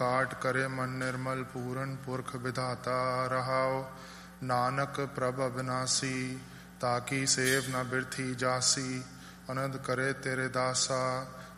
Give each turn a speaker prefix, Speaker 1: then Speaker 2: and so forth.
Speaker 1: ਕਾਟ ਕਰੇ ਮਨ ਨਿਰਮਲ ਪੂਰਨ ਪੁਰਖ ਵਿਧਾਤਾ ਰਹਾਉ। ਨਾਨਕ ਪ੍ਰਭ ਅਬਿਨਾਸੀ ਤਾਕੀ ਸੇਵ ਨ ਬਿਰਥੀ ਜਾਸੀ। ਅਨੰਦ ਕਰੇ ਤੇਰੇ ਦਾਸਾ